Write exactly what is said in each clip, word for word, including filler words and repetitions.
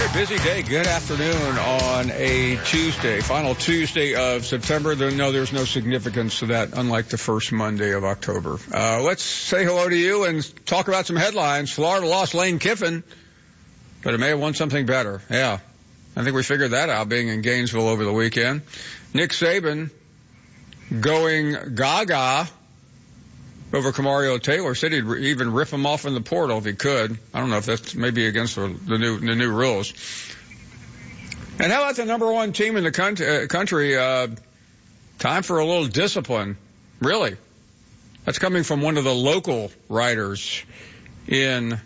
very busy day. Good afternoon on a Tuesday, final Tuesday of September. No, there's no significance to that, unlike the first Monday of October. Uh, let's say hello to you and talk about some headlines. Florida lost Lane Kiffin, but it may have won something better. Yeah, I think we figured that out being in Gainesville over the weekend. Nick Saban going gaga over Camario Taylor. Said he'd even rip him off in the portal if he could. I don't know if that's maybe against the, the new the new rules. And how about the number one team in the country? Uh, country uh, time for a little discipline. Really? That's coming from one of the local writers in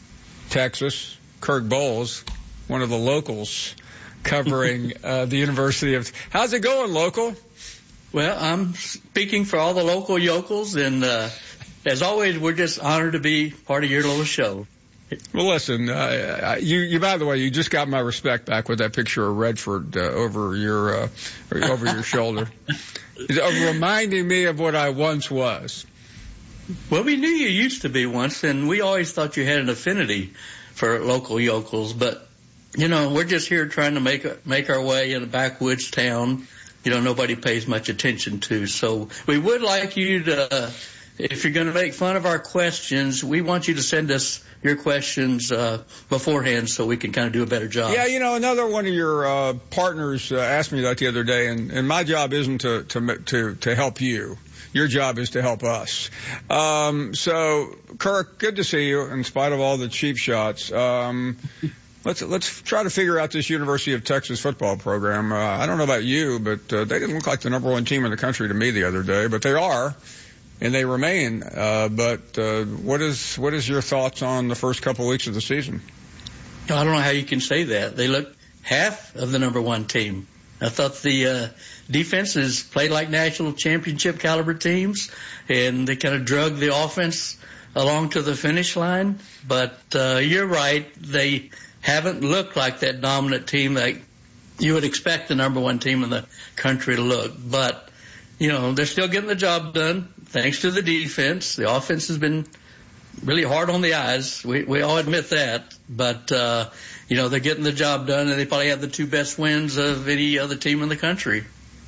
Texas, Kirk Bowles, one of the locals covering uh, the University of... How's it going, local? Well, I'm speaking for all the local yokels, and uh, as always, we're just honored to be part of your little show. Well, listen, uh, you, you, by the way, you just got my respect back with that picture of Redford uh, over your uh, over your shoulder, reminding me of what I once was. Well, we knew you used to be once, and we always thought you had an affinity for local yokels, but, you know, we're just here trying to make make our way in a backwoods town. You know, nobody pays much attention to. So we would like you to, uh, if you're going to make fun of our questions, we want you to send us your questions uh, beforehand so we can kind of do a better job. Yeah, you know, another one of your uh, partners uh, asked me that the other day, and, and my job isn't to, to to to help you. Your job is to help us. Um, so, Kirk, good to see you in spite of all the cheap shots. Um Let's let's try to figure out this University of Texas football program. Uh, I don't know about you, but uh, they didn't look like the number one team in the country to me the other day, but they are, and they remain. Uh, but uh, what is what is your thoughts on the first couple of weeks of the season? I don't know how you can say that. They look half of the number one team. I thought the uh, defenses played like national championship caliber teams, and they kind of drug the offense along to the finish line. But uh, you're right, they haven't looked like that dominant team that you would expect the number one team in the country to look. But, you know, they're still getting the job done thanks to the defense. The offense has been really hard on the eyes. We, we all admit that. But, uh, you know, they're getting the job done, and they probably have the two best wins of any other team in the country.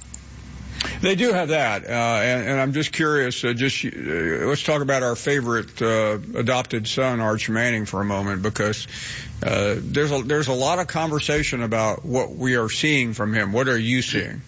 They do have that, uh, and, and I'm just curious, uh, just, uh, let's talk about our favorite, uh, adopted son, Arch Manning, for a moment, because, uh, there's a, there's a lot of conversation about what we are seeing from him. What are you seeing?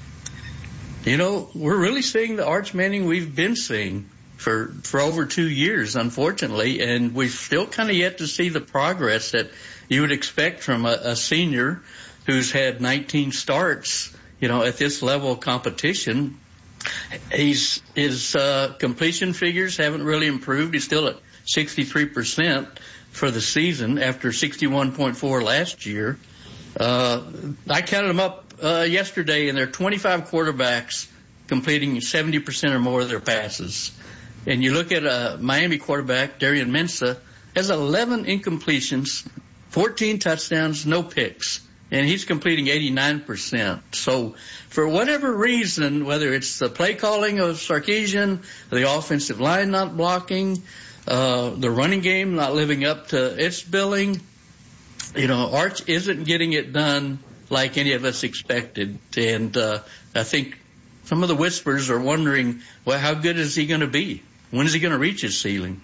You know, we're really seeing the Arch Manning we've been seeing for, for over two years, unfortunately, and we've still kind of yet to see the progress that you would expect from a, a senior who's had nineteen starts. You know, at this level of competition, he's, his uh, completion figures haven't really improved. He's still at sixty-three percent for the season after sixty-one point four last year. Uh, I counted them up uh, yesterday, and there are twenty-five quarterbacks completing seventy percent or more of their passes. And you look at a Miami quarterback, Darian Mensah, has eleven incompletions, fourteen touchdowns, no picks. And he's completing eighty-nine percent. So for whatever reason, whether it's the play calling of Sarkisian, the offensive line not blocking, uh, the running game not living up to its billing, you know, Arch isn't getting it done like any of us expected. And uh, I think some of the whispers are wondering, well, how good is he going to be? When is he going to reach his ceiling?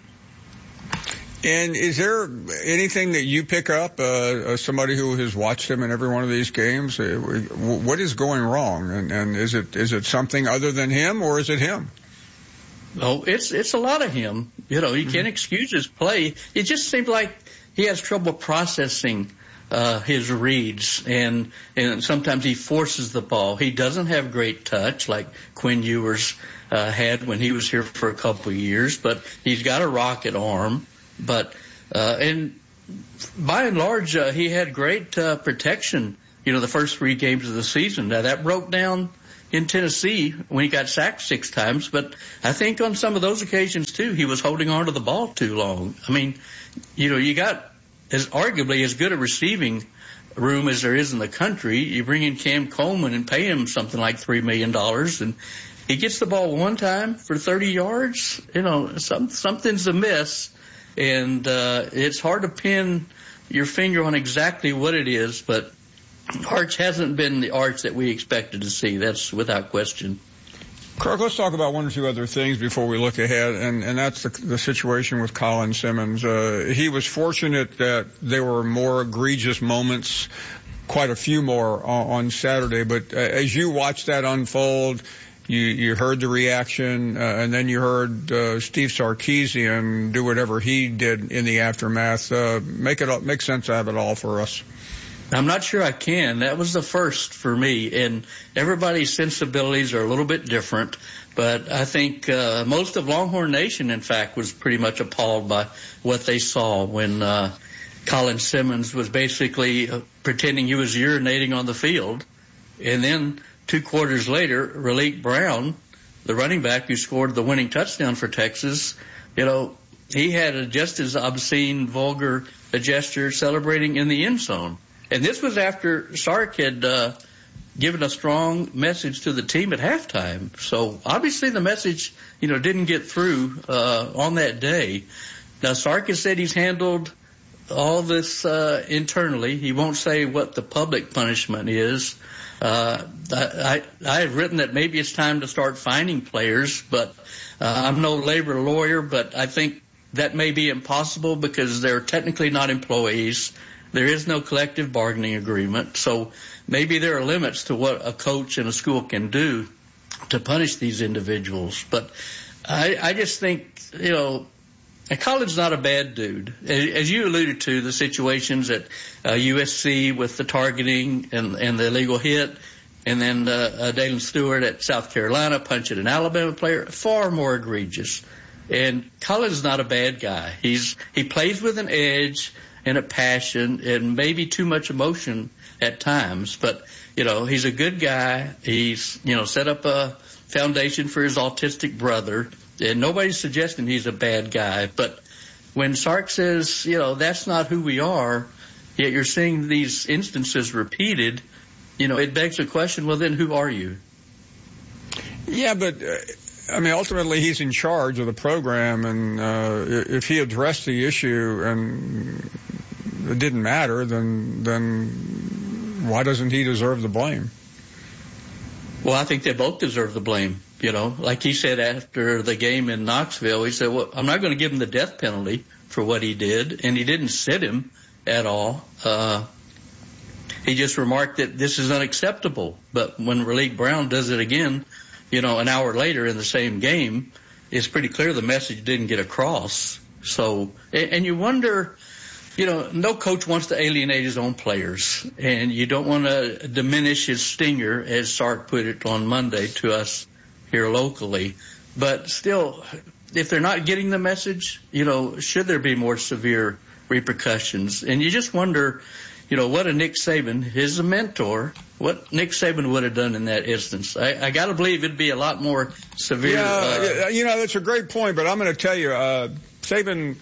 And is there anything that you pick up, uh, as somebody who has watched him in every one of these games? Uh, what is going wrong? And, and is it is it something other than him, or is it him? Oh, it's it's a lot of him. You know, you mm-hmm. can't excuse his play. It just seems like he has trouble processing uh, his reads, and and sometimes he forces the ball. He doesn't have great touch like Quinn Ewers uh, had when he was here for a couple of years, but he's got a rocket arm. But, uh, and by and large, uh, he had great, uh, protection, you know, the first three games of the season. Now that broke down in Tennessee when he got sacked six times, but I think on some of those occasions too, he was holding on to the ball too long. I mean, you know, you got as arguably as good a receiving room as there is in the country. You bring in Cam Coleman and pay him something like three million dollars, and he gets the ball one time for thirty yards. You know, some, something's amiss. and uh, it's hard to pin your finger on exactly what it is, but Arch hasn't been the Arch that we expected to see. That's without question. Kirk, let's talk about one or two other things before we look ahead, and, and that's the, the situation with Colin Simmons. Uh, he was fortunate that there were more egregious moments, quite a few more on, on Saturday, but uh, as you watched that unfold, you, you heard the reaction, uh, and then you heard uh, Steve Sarkisian do whatever he did in the aftermath. Uh, make it make sense out of it all for us. I'm not sure I can. That was the first for me, and everybody's sensibilities are a little bit different, but I think uh, most of Longhorn Nation, in fact, was pretty much appalled by what they saw when uh, Colin Simmons was basically uh, pretending he was urinating on the field, and then two quarters later, Raleek Brown, the running back who scored the winning touchdown for Texas, you know, he had a just as obscene, vulgar a gesture celebrating in the end zone. And this was after Sark had uh, given a strong message to the team at halftime. So obviously the message, you know, didn't get through uh, on that day. Now Sark has said he's handled all this uh, internally. He won't say what the public punishment is. Uh, I, I, I have written that maybe it's time to start fining players, but uh, I'm no labor lawyer, but I think that may be impossible because they're technically not employees. There is no collective bargaining agreement, so maybe there are limits to what a coach and a school can do to punish these individuals. But I, I just think, you know, Colin's not a bad dude. As you alluded to, the situations at uh, U S C with the targeting and, and the illegal hit, and then uh, uh, Dalen Stewart at South Carolina punching an Alabama player, far more egregious. And Colin's not a bad guy. He's he plays with an edge and a passion and maybe too much emotion at times. But, you know, he's a good guy. He's, you know, set up a foundation for his autistic brother. And nobody's suggesting he's a bad guy. But when Sark says, you know, that's not who we are, yet you're seeing these instances repeated, you know, it begs the question, well, then who are you? Yeah, but, uh, I mean, ultimately he's in charge of the program, and uh, if he addressed the issue and it didn't matter, then then why doesn't he deserve the blame? Well, I think they both deserve the blame. You know, like he said after the game in Knoxville, he said, well, I'm not going to give him the death penalty for what he did, and he didn't sit him at all. Uh, he just remarked that this is unacceptable. But when Raleek Brown does it again, you know, an hour later in the same game, it's pretty clear the message didn't get across. So, and you wonder, you know, no coach wants to alienate his own players, and you don't want to diminish his stinger, as Sark put it on Monday to us here locally. But still, if they're not getting the message, you know, should there be more severe repercussions? And you just wonder, you know, what a Nick Saban, his mentor, what Nick Saban would have done in that instance. I, I got to believe it'd be a lot more severe. Yeah, uh, you know, that's a great point, but I'm going to tell you, uh, Saban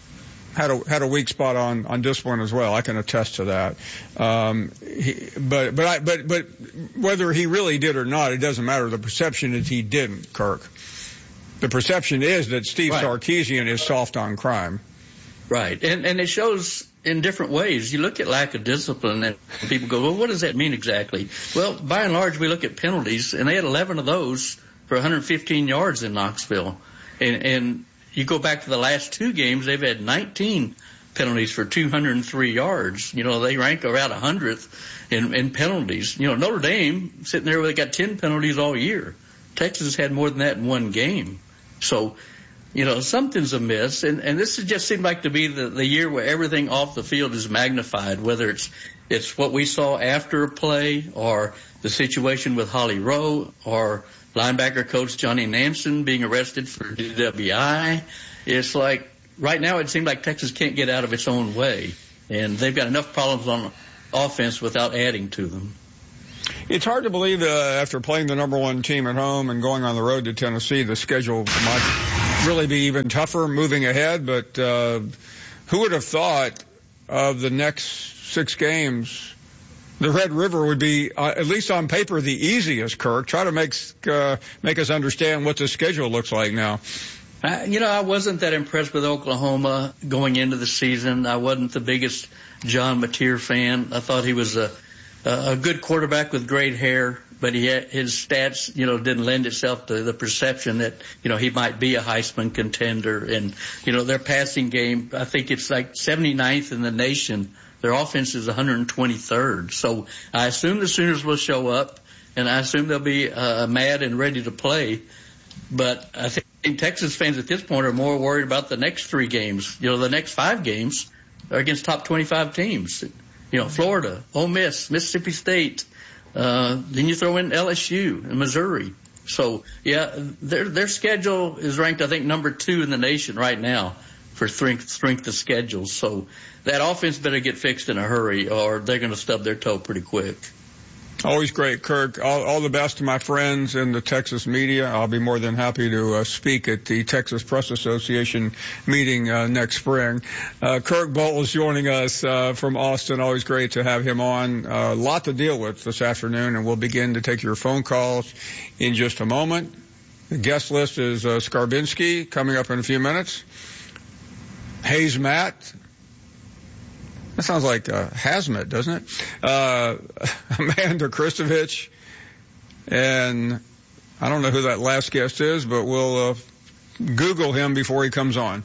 had a had a weak spot on on discipline as well. I can attest to that. Um, he, but but I but but whether he really did or not, it doesn't matter. The perception is he didn't, Kirk. The perception is that Steve right. Sarkisian is soft on crime. Right, and and it shows in different ways. You look at lack of discipline, and people go, well, what does that mean exactly? Well, by and large, we look at penalties, and they had eleven of those for one hundred fifteen yards in Knoxville, and and. You go back to the last two games, they've had nineteen penalties for two hundred three yards. You know, they rank around one hundredth in, in penalties. You know, Notre Dame sitting there, they got ten penalties all year. Texas had more than that in one game. So, you know, something's amiss. And, and this just seemed like to be the, the year where everything off the field is magnified, whether it's it's what we saw after a play or the situation with Holly Rowe or linebacker coach Johnny Nansen being arrested for D W I. It's like right now it seems like Texas can't get out of its own way, and they've got enough problems on offense without adding to them. It's hard to believe uh, after playing the number one team at home and going on the road to Tennessee, the schedule might really be even tougher moving ahead, but uh, who would have thought of the next six games the Red River would be, uh, at least on paper, the easiest, Kirk. Try to make uh, make us understand what the schedule looks like now. I, you know, I wasn't that impressed with Oklahoma going into the season. I wasn't the biggest John Mateer fan. I thought he was a, a good quarterback with great hair, but he had, his stats, you know, didn't lend itself to the perception that, you know, he might be a Heisman contender. And, you know, their passing game, I think it's like seventy-ninth in the nation. Their offense is one hundred twenty-third. So I assume the Sooners will show up, and I assume they'll be uh, mad and ready to play. But I think Texas fans at this point are more worried about the next three games. You know, the next five games are against top twenty-five teams. You know, Florida, Ole Miss, Mississippi State. Uh, then you throw in L S U and Missouri. So, yeah, their their schedule is ranked, I think, number two in the nation right now for strength, strength of schedule. So that offense better get fixed in a hurry or they're going to stub their toe pretty quick. Always great, Kirk. All, all the best to my friends in the Texas media. I'll be more than happy to uh, speak at the Texas Press Association meeting uh, next spring. Uh, Kirk Bolt is joining us uh, from Austin. Always great to have him on. A uh, lot to deal with this afternoon, and we'll begin to take your phone calls in just a moment. The guest list is uh, Skarbinski coming up in a few minutes. Hayes Matt. That sounds like uh, hazmat, doesn't it? Uh, Amanda Kristovich, and I don't know who that last guest is, but we'll uh, Google him before he comes on.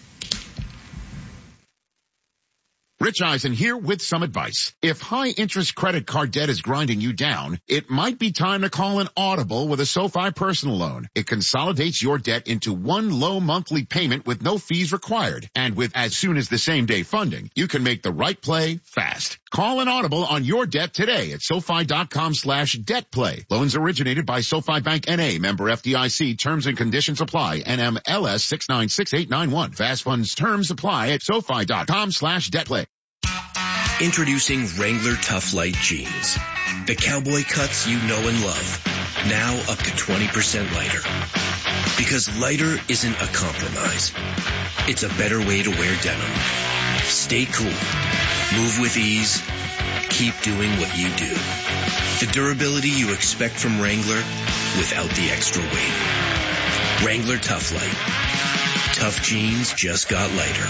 Rich Eisen here with some advice. If high-interest credit card debt is grinding you down, it might be time to call an Audible with a SoFi personal loan. It consolidates your debt into one low monthly payment with no fees required. And with as soon as the same day funding, you can make the right play fast. Call an Audible on your debt today at SoFi.com slash debt play. Loans originated by SoFi Bank N A, member F D I C. Terms and conditions apply. N M L S six nine six eight nine one. Fast funds terms apply at SoFi.com slash debt play. Introducing Wrangler Tough Light Jeans. The cowboy cuts you know and love. Now up to twenty percent lighter. Because lighter isn't a compromise. It's a better way to wear denim. Stay cool. Move with ease. Keep doing what you do. The durability you expect from Wrangler without the extra weight. Wrangler Tough Light. Tough jeans just got lighter.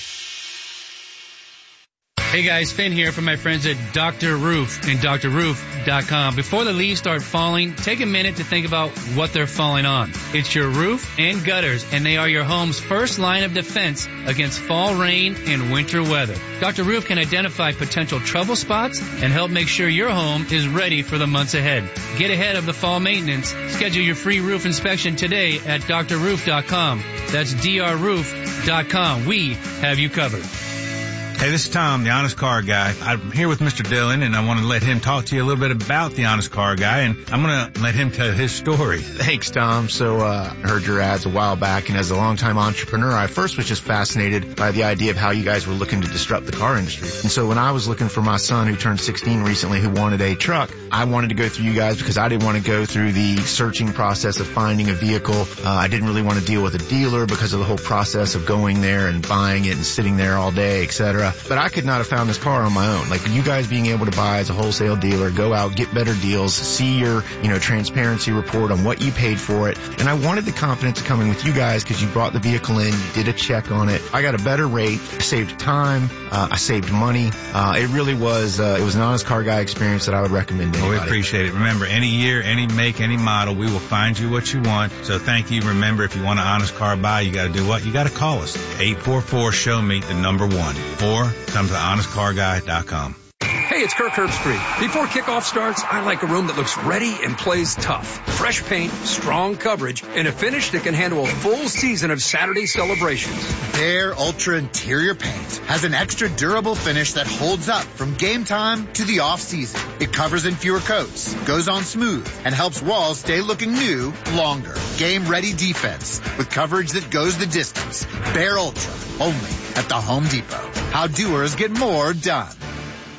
Hey guys, Finn here from my friends at Doctor Roof and D R roof dot com. Before the leaves start falling, take a minute to think about what they're falling on. It's your roof and gutters, and they are your home's first line of defense against fall rain and winter weather. Doctor Roof can identify potential trouble spots and help make sure your home is ready for the months ahead. Get ahead of the fall maintenance. Schedule your free roof inspection today at D R roof dot com. That's D R roof dot com. We have you covered. Hey, this is Tom, the Honest Car Guy. I'm here with Mister Dillon, and I want to let him talk to you a little bit about the Honest Car Guy, and I'm going to let him tell his story. Thanks, Tom. So uh, I heard your ads a while back, and as a longtime entrepreneur, I first was just fascinated by the idea of how you guys were looking to disrupt the car industry. And so when I was looking for my son, who turned sixteen recently, who wanted a truck, I wanted to go through you guys because I didn't want to go through the searching process of finding a vehicle. Uh, I didn't really want to deal with a dealer because of the whole process of going there and buying it and sitting there all day, et cetera. But I could not have found this car on my own. Like you guys being able to buy as a wholesale dealer, go out, get better deals, see your, you know, transparency report on what you paid for it. And I wanted the confidence of coming with you guys because you brought the vehicle in, you did a check on it. I got a better rate, I saved time, uh, I saved money. Uh, it really was, uh, it was an Honest Car Guy experience that I would recommend to anybody. Well, we appreciate it. Remember, any year, any make, any model, we will find you what you want. So thank you. Remember, if you want an Honest Car Buy, you got to do what? You got to call us. eight four four, show me the number one. Or come to honest car guy dot com. Hey, it's Kirk Herbstreit. Before kickoff starts, I like a room that looks ready and plays tough. Fresh paint, strong coverage, and a finish that can handle a full season of Saturday celebrations. Behr Ultra Interior Paint has an extra durable finish that holds up from game time to the off-season. It covers in fewer coats, goes on smooth, and helps walls stay looking new longer. Game-ready defense with coverage that goes the distance. Behr Ultra, only at the Home Depot. How doers get more done.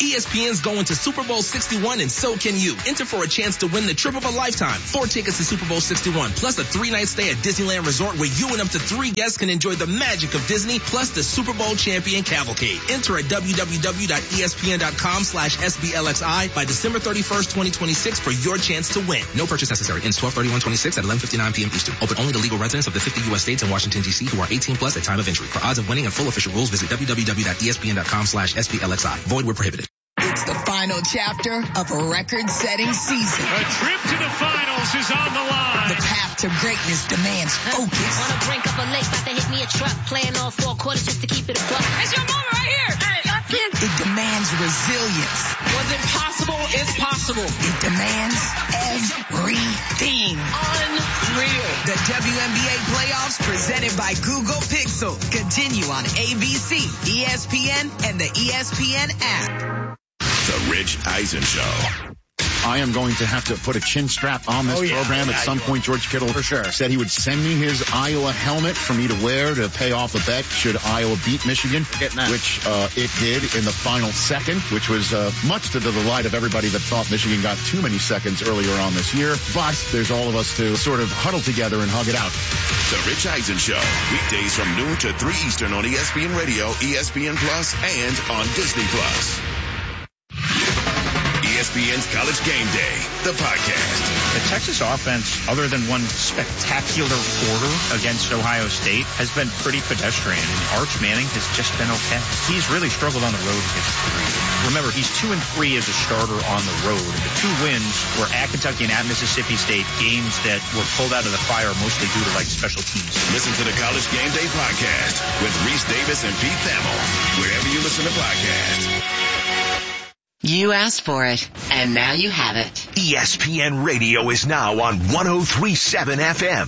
E S P N's going to Super Bowl sixty-one, and so can you. Enter for a chance to win the trip of a lifetime. Four tickets to Super Bowl sixty-one, plus a three-night stay at Disneyland Resort where you and up to three guests can enjoy the magic of Disney, plus the Super Bowl champion cavalcade. Enter at www.espn.com slash SBLXI by December thirty-first, twenty twenty-six for your chance to win. No purchase necessary. Ends twelve thirty-one twenty-six at eleven fifty-nine p.m. Eastern. Open only to legal residents of the fifty U S states and Washington, D C who are eighteen plus at time of entry. For odds of winning and full official rules, visit www.espn.com slash SBLXI. Void where prohibited. It's the final chapter of a record-setting season. A trip to the finals is on the line. The path to greatness demands focus. On the brink of a lake, about to hit me a truck. Playing all four quarters just to keep it a buck. It's your moment right here. Hey, it demands resilience. What's impossible is possible. It demands everything. Unreal. The W N B A playoffs presented by Google Pixel continue on A B C, E S P N, and the E S P N app. The Rich Eisen Show. I am going to have to put a chin strap on this oh, yeah. program yeah, at some point. George Kittle for sure said he would send me his Iowa helmet for me to wear to pay off a bet should Iowa beat Michigan, which uh, it did in the final second, which was uh, much to the delight of everybody that thought Michigan got too many seconds earlier on this year. But there's all of us to sort of huddle together and hug it out. The Rich Eisen Show, weekdays from noon to three Eastern on E S P N Radio, E S P N Plus, and on Disney Plus. E S P N's College Game Day, the podcast. The Texas offense, other than one spectacular quarter against Ohio State, has been pretty pedestrian, and Arch Manning has just been okay. He's really struggled on the road against three. Remember, he's two and three as a starter on the road. The two wins were at Kentucky and at Mississippi State, games that were pulled out of the fire mostly due to like special teams. Listen to the College Game Day podcast with Reese Davis and Pete Thamel, wherever you listen to podcasts. You asked for it, and now you have it. E S P N Radio is now on one oh three point seven F M.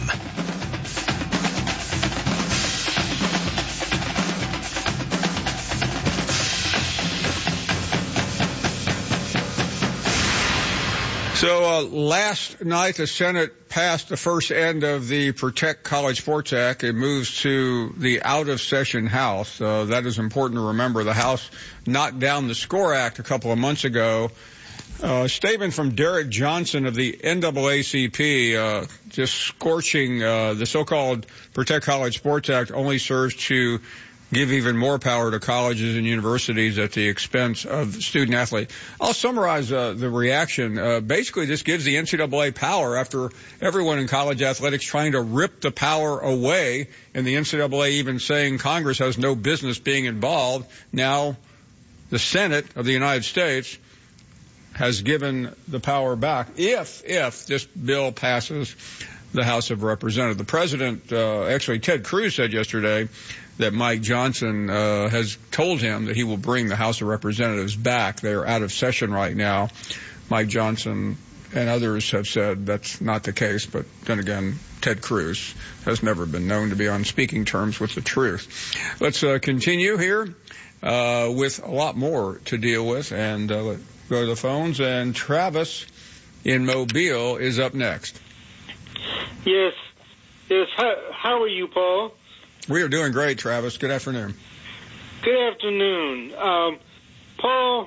So uh, last night, the Senate passed the first end of the Protect College Sports Act. It moves to the out-of-session House. Uh, that is important to remember. The House knocked down the SCORE Act a couple of months ago. Uh, a statement from Derek Johnson of the N double A C P, uh, just scorching uh, the so-called Protect College Sports Act only serves to give even more power to colleges and universities at the expense of student athletes. I'll summarize uh, the reaction. Uh, basically, this gives the N C double A power after everyone in college athletics trying to rip the power away, and the N C double A even saying Congress has no business being involved. Now, the Senate of the United States has given the power back if, if this bill passes the House of Representatives. The president, uh, actually Ted Cruz said yesterday that Mike Johnson uh, has told him that he will bring the House of Representatives back. They're out of session right now. Mike Johnson and others have said that's not the case, but then again, Ted Cruz has never been known to be on speaking terms with the truth. Let's uh, continue here uh, with a lot more to deal with, and uh, let's go to the phones, and Travis in Mobile is up next. Yes. Yes. How, how are you, Paul? We are doing great, Travis. Good afternoon. Good afternoon. Um, Paul,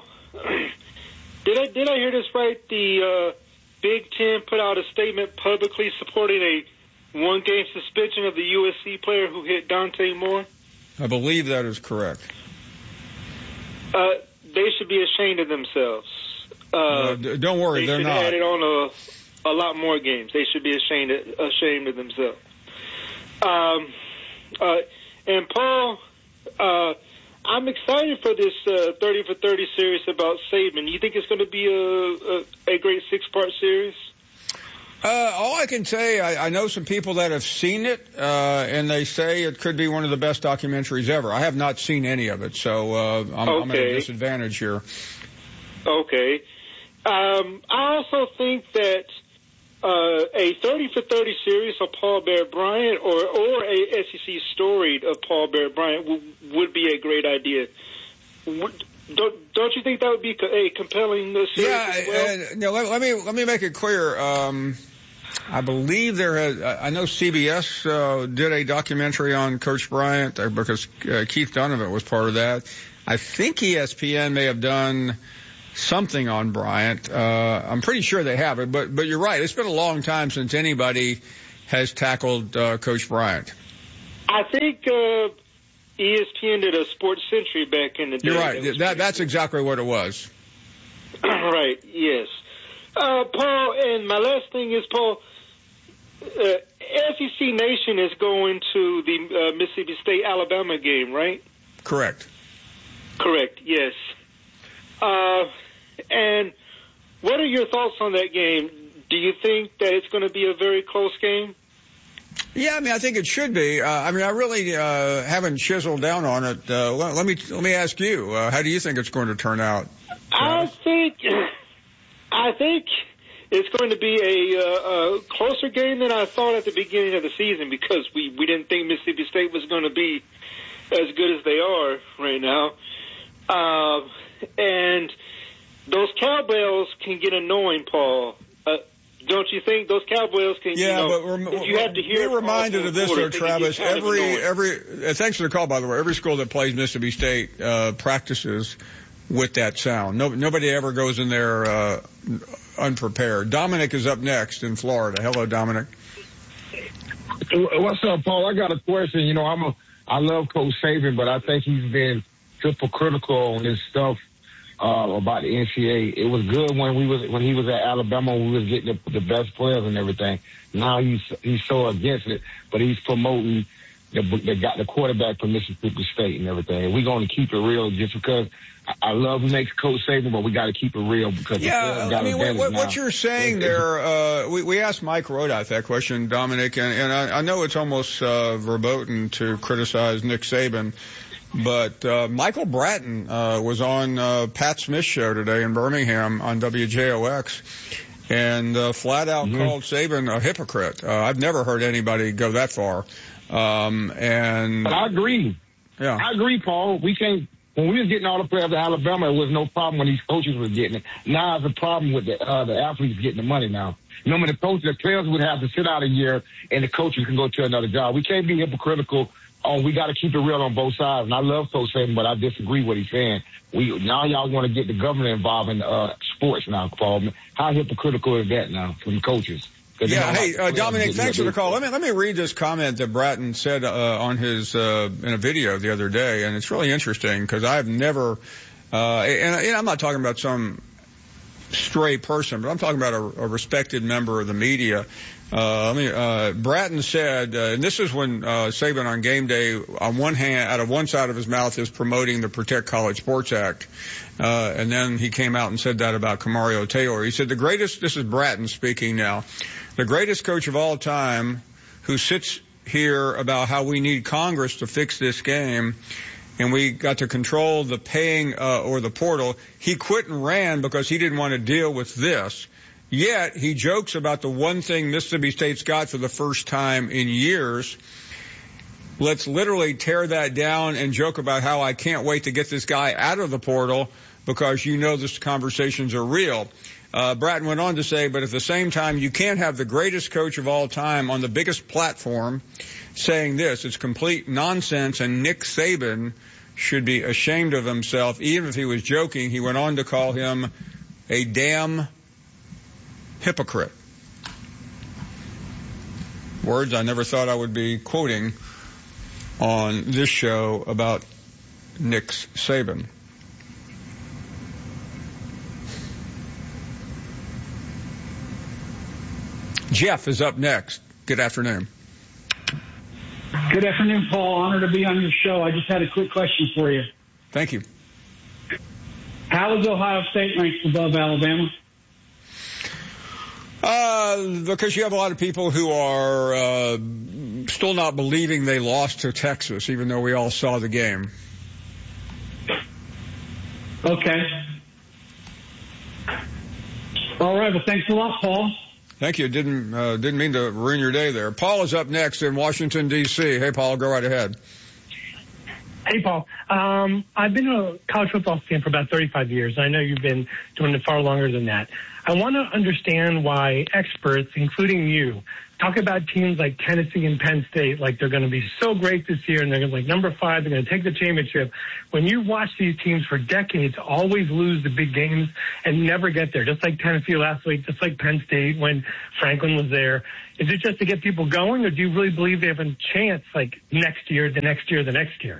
did I did I hear this right? The uh, Big Ten put out a statement publicly supporting a one-game suspension of the U S C player who hit Dante Moore? I believe that is correct. Uh, they should be ashamed of themselves. Uh, uh, d- don't worry, they they're should not. add it on a, a lot more games. They should be ashamed of, ashamed of themselves. Um. Uh, and Paul, uh, I'm excited for this uh, thirty for thirty series about Saban. You think it's going to be a, a, a great six-part series? Uh, all I can say, I, I know some people that have seen it, uh, and they say it could be one of the best documentaries ever. I have not seen any of it, so uh, I'm, okay. I'm at a disadvantage here. Okay. Um, I also think that Uh, a thirty for thirty series of Paul Bear Bryant or, or a S E C story of Paul Bear Bryant w- would be a great idea. Would, don't, don't you think that would be a compelling series yeah, as well? Uh, no, let, let me let me make it clear. Um, I believe there has, I know C B S uh, did a documentary on Coach Bryant uh, because uh, Keith Donovan was part of that. I think E S P N may have done something on Bryant. Uh, I'm pretty sure they have it, but but you're right. It's been a long time since anybody has tackled uh, Coach Bryant. I think uh, E S P N did a Sports Century back in the day. You're right. That, that that's exactly what it was. Right. Yes. Uh, Paul, and my last thing is, Paul, uh, S E C Nation is going to the uh, Mississippi State-Alabama game, right? Correct. Correct, yes. Uh, and what are your thoughts on that game? Do you think that it's going to be a very close game? Yeah, I mean, I think it should be. Uh, I mean, I really uh, haven't chiseled down on it. Uh, let, let me let me ask you, uh, how do you think it's going to turn out? I think, I think it's going to be a, uh, a closer game than I thought at the beginning of the season, because we, we didn't think Mississippi State was going to be as good as they are right now. Uh, and those cowbells can get annoying, Paul. Uh, don't you think those cowbells can? Yeah, you know, but rem- if you have to hear. We're reminded of this, though, Travis. Every every uh, thanks for the call, by the way. Every school that plays Mississippi State uh, practices with that sound. No, nobody ever goes in there uh, unprepared. Dominic is up next in Florida. Hello, Dominic. What's up, Paul? I got a question. You know, I'm a I love Coach Saban, but I think he's been hypocritical on this stuff uh, about the N C A A. It was good when we was when he was at Alabama, when we was getting the, the best players and everything. Now he's he's so against it, but he's promoting the, they got the quarterback from Mississippi State and everything. We're going to keep it real, just because I, I love next Coach Saban, but we got to keep it real because yeah. got I mean, what, what you're saying there, uh, we we asked Mike Rodoff that question, Dominic, and, and I, I know it's almost uh, verboten to criticize Nick Saban. But uh, Michael Bratton uh, was on uh, Pat Smith's show today in Birmingham on W J O X, and uh, flat out mm-hmm. called Saban a hypocrite. Uh, I've never heard anybody go that far. Um, and but I agree. Yeah, I agree, Paul. We can't. When we was getting all the players to Alabama, it was no problem when these coaches were getting it. Now it's a problem with the uh, the athletes getting the money now. Remember, the coaches, the players would have to sit out a year, and the coaches can go to another job. We can't be hypocritical. Oh, we got to keep it real on both sides. And I love Coach Saban, but I disagree with what he's saying. We now y'all want to get the government involved in uh, sports now, Paul. How hypocritical is that now from the coaches? Yeah, hey, uh, Dominic, thanks for the call. Let me let me read this comment that Bratton said uh, on his uh, in a video the other day, and it's really interesting because I've never, uh, and, and I'm not talking about some stray person, but I'm talking about a, a respected member of the media. Uh, let me, uh, Bratton said, uh, and this is when, uh, Saban on game day, on one hand, out of one side of his mouth is promoting the Protect College Sports Act. Uh, and then he came out and said that about Camario Taylor. He said the greatest, this is Bratton speaking now, the greatest coach of all time who sits here about how we need Congress to fix this game, and we got to control the paying, uh, or the portal. He quit and ran because he didn't want to deal with this. Yet, he jokes about the one thing Mississippi State's got for the first time in years. Let's literally tear that down and joke about how I can't wait to get this guy out of the portal because you know this conversations are real. Uh, Bratton went on to say, but at the same time, you can't have the greatest coach of all time on the biggest platform saying this. It's complete nonsense, and Nick Saban should be ashamed of himself. Even if he was joking, he went on to call him a damn hypocrite. Words I never thought I would be quoting on this show about Nick Saban. Jeff is up next. Good afternoon. Good afternoon, Paul. Honored to be on your show. I just had a quick question for you. Thank you. How is Ohio State ranked above Alabama? Uh, because you have a lot of people who are uh, still not believing they lost to Texas, even though we all saw the game. Okay. All right. Well, thanks a lot, Paul. Thank you. Didn't uh, didn't mean to ruin your day there. Paul is up next in Washington, D C Hey, Paul, go right ahead. Hey, Paul. Um, I've been a college football fan for about thirty-five years. I know you've been doing it far longer than that. I want to understand why experts, including you, talk about teams like Tennessee and Penn State like they're going to be so great this year and they're going to be like number five, they're going to take the championship. When you watch these teams for decades always lose the big games and never get there, just like Tennessee last week, just like Penn State when Franklin was there. Is it just to get people going, or do you really believe they have a chance like next year, the next year, the next year?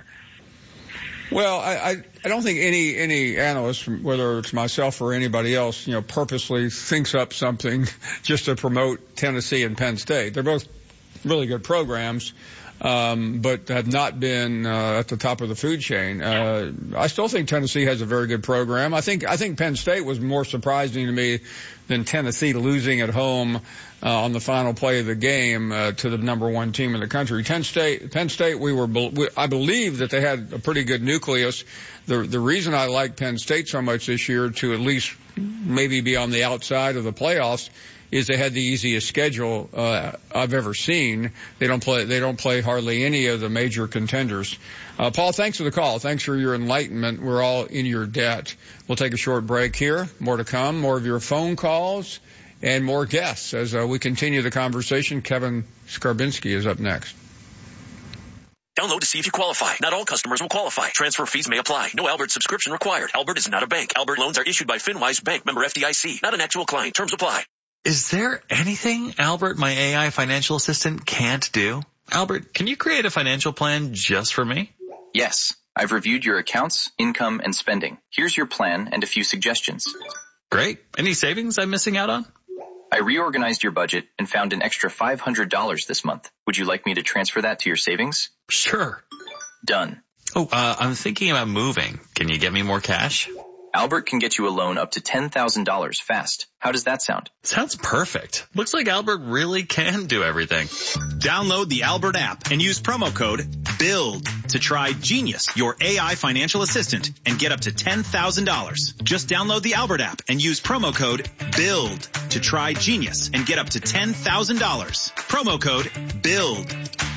Well, I, I, I don't think any, any analyst, whether it's myself or anybody else, you know, purposely thinks up something just to promote Tennessee and Penn State. They're both really good programs, um, but have not been, uh, at the top of the food chain. Uh, I still think Tennessee has a very good program. I think, I think Penn State was more surprising to me than Tennessee losing at home, uh, on the final play of the game, uh, to the number one team in the country. Penn State, Penn State, we were, we, I believe that they had a pretty good nucleus. The, the reason I like Penn State so much this year to at least maybe be on the outside of the playoffs is they had the easiest schedule, uh, I've ever seen. They don't play, they don't play hardly any of the major contenders. Uh, Paul, thanks for the call. Thanks for your enlightenment. We're all in your debt. We'll take a short break here. More to come. More of your phone calls and more guests as uh, we continue the conversation. Kevin Skarbinski is up next. Download to see if you qualify. Not all customers will qualify. Transfer fees may apply. No Albert subscription required. Albert is not a bank. Albert loans are issued by FinWise Bank, member F D I C. Not an actual client. Terms apply. Is there anything Albert, my A I financial assistant, can't do? Albert, can you create a financial plan just for me? Yes. I've reviewed your accounts, income, and spending. Here's your plan and a few suggestions. Great. Any savings I'm missing out on? I reorganized your budget and found an extra five hundred dollars this month. Would you like me to transfer that to your savings? Sure. Done. Oh, uh, I'm thinking about moving. Can you get me more cash? Albert can get you a loan up to ten thousand dollars fast. How does that sound? Sounds perfect. Looks like Albert really can do everything. Download the Albert app and use promo code BUILD to try Genius, your A I financial assistant, and get up to ten thousand dollars. Just download the Albert app and use promo code BUILD to try Genius and get up to ten thousand dollars. Promo code BUILD.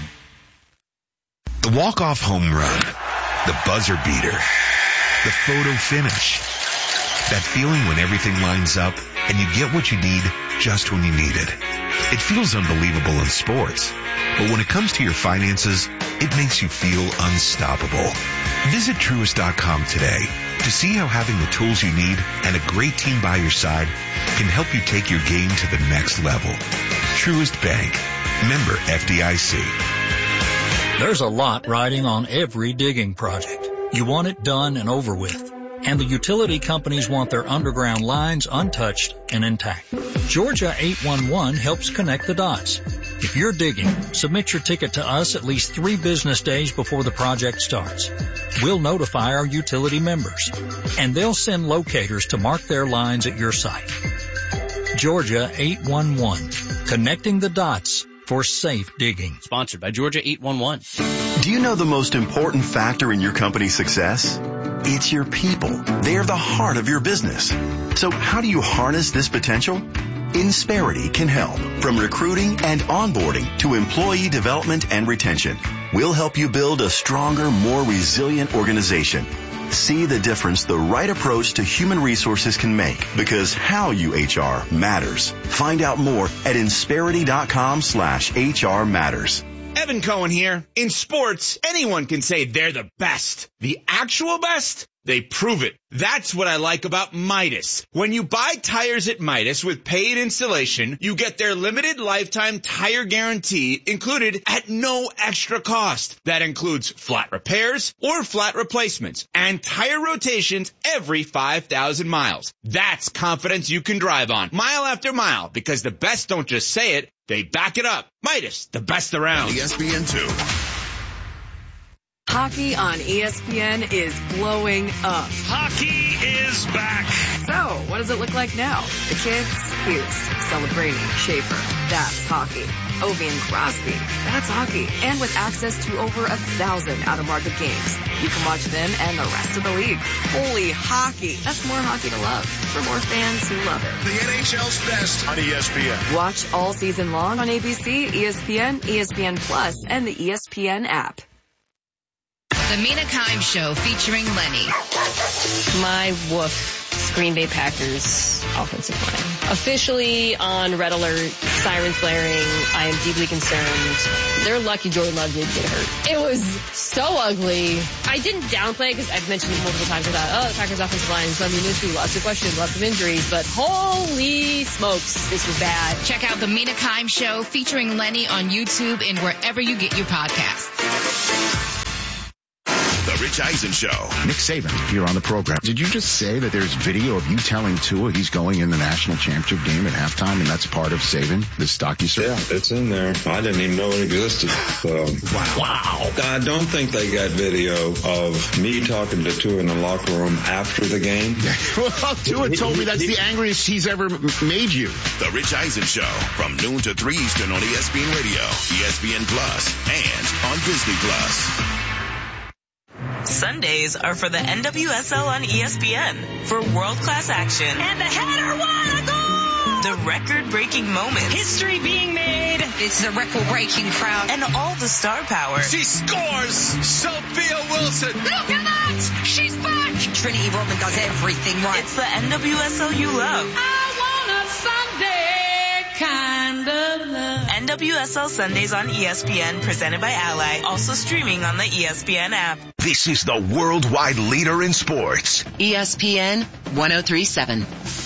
The walk-off home run, the buzzer beater, the photo finish. That feeling when everything lines up and you get what you need just when you need it. It feels unbelievable in sports, but when it comes to your finances, it makes you feel unstoppable. Visit Truist dot com today to see how having the tools you need and a great team by your side can help you take your game to the next level. Truist Bank, member F D I C. There's a lot riding on every digging project. You want it done and over with. And the utility companies want their underground lines untouched and intact. Georgia eight one one helps connect the dots. If you're digging, submit your ticket to us at least three business days before the project starts. We'll notify our utility members, and they'll send locators to mark their lines at your site. Georgia eight one one, connecting the dots for safe digging. Sponsored by Georgia eight one one. Do you know the most important factor in your company's success? It's your people. They are the heart of your business. So how do you harness this potential? Insperity can help. From recruiting and onboarding to employee development and retention, we'll help you build a stronger, more resilient organization. See the difference the right approach to human resources can make, because how you H R matters. Find out more at insperity.com slash HR matters. Evan Cohen here. In sports, anyone can say they're the best. The actual best? They prove it. That's what I like about Midas. When you buy tires at Midas with paid installation, you get their limited lifetime tire guarantee included at no extra cost. That includes flat repairs or flat replacements and tire rotations every five thousand miles. That's confidence you can drive on mile after mile, because the best don't just say it, they back it up. Midas, the best around. E S P N two. Hockey on E S P N is blowing up. Hockey is back. So, what does it look like now? The kids? Hughes, Celebrini, Schaefer. That's hockey. Ovi and Crosby. That's hockey. And with access to over a thousand out-of-market games, you can watch them and the rest of the league. Holy hockey. That's more hockey to love for more fans who love it. The N H L's best on E S P N. Watch all season long on A B C, E S P N, E S P N Plus, and the E S P N app. The Mina Kimes Show featuring Lenny. My woof. Green Bay Packers offensive line. Officially on red alert, sirens blaring. I am deeply concerned. They're lucky Jordan Love didn't get hurt. It was so ugly. I didn't downplay it because I've mentioned it multiple times. I thought, oh, the Packers offensive line is going to be an issue. Lots of questions, lots of injuries. But holy smokes, this was bad. Check out the Mina Kimes Show featuring Lenny on YouTube and wherever you get your podcasts. The Rich Eisen Show. Nick Saban here on the program. Did you just say that there's video of you telling Tua he's going in the national championship game at halftime, and that's part of Saban, this docuseries? Yeah, it's in there. I didn't even know it existed. So. Wow. Wow. I don't think they got video of me talking to Tua in the locker room after the game. Well, Tua told me that's the angriest he's ever made you. The Rich Eisen Show from noon to three Eastern on E S P N Radio, E S P N Plus, and on Disney Plus. Sundays are for the N W S L on E S P N for world-class action. And the header won a goal! The record-breaking moments. History being made. It's a record-breaking crowd. And all the star power. She scores! Sophia Wilson! Look at that! She's back! Trinity Rodman does everything right. It's the N W S L you love. I want a Sunday kind of love. N W S L Sundays on E S P N, presented by Ally. Also streaming on the E S P N app. This is the worldwide leader in sports. E S P N one oh three point seven.